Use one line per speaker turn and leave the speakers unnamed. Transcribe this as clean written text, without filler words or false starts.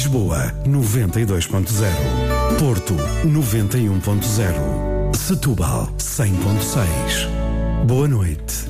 Lisboa 92.0, Porto 91.0, Setúbal 100.6. Boa noite.